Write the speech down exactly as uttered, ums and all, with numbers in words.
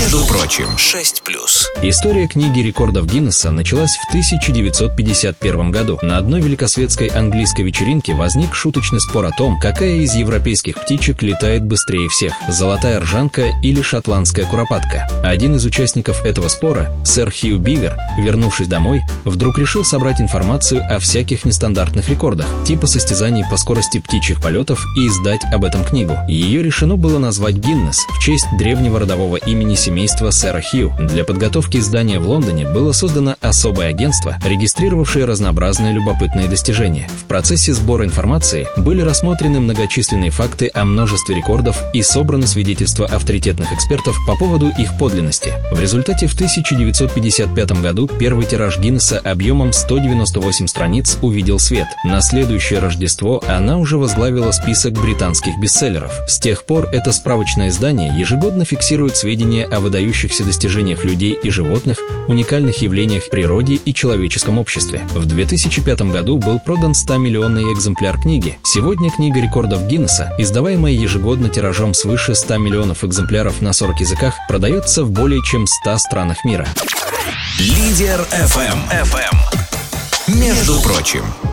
Между прочим, шесть плюс. История книги рекордов Гиннесса началась в тысяча девятьсот пятьдесят первом году. На одной великосветской английской вечеринке возник шуточный спор о том, какая из европейских птичек летает быстрее всех – золотая ржанка или шотландская куропатка. Один из участников этого спора, сэр Хью Бивер, вернувшись домой, вдруг решил собрать информацию о всяких нестандартных рекордах, типа состязаний по скорости птичьих полетов, и издать об этом книгу. Ее решено было назвать «Гиннес» в честь древнего родового имени семейства сэра Хью. Для подготовки издания в Лондоне было создано особое агентство, регистрировавшее разнообразные любопытные достижения. В процессе сбора информации были рассмотрены многочисленные факты о множестве рекордов и собраны свидетельства авторитетных экспертов по поводу их подлинности. В результате в тысяча девятьсот пятьдесят пятом году первый тираж Гиннесса объемом сто девяносто восемь страниц увидел свет. На следующее Рождество она уже возглавила список британских бестселлеров. С тех пор это справочное издание ежегодно фиксирует сведения о выдающихся достижениях людей и животных, уникальных явлениях в природе и человеческом обществе. В две тысячи пятом году был продан ста-миллионный экземпляр книги. Сегодня книга рекордов Гиннесса, издаваемая ежегодно тиражом свыше ста миллионов экземпляров на сорок языках, продается в более чем ста странах мира. Лидер эф эм. эф эм. Между прочим.